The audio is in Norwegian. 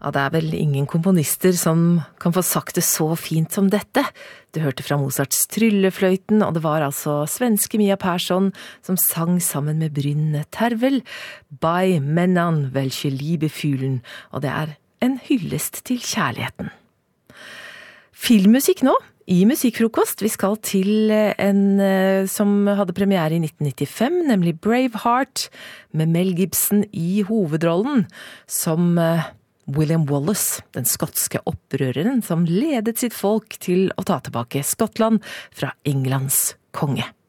Ja, det vel ingen komponister som kan få sagt det så fint som dette. Du hørte fra Mozarts Tryllefløyten, og det var altså svenske Mia Persson som sang sammen med Brynne Tervel, Bei Männern welche Liebe fühlen, og det en hyllest til kjærligheten. Filmmusikk nå, i Musikkfrokost. Vi skal til en som hadde premiere i 1995, nemlig Braveheart, med Mel Gibson i hovedrollen, som William Wallace, den skotske opprøreren som ledet sitt folk til å ta tilbake Skottland fra Englands konge.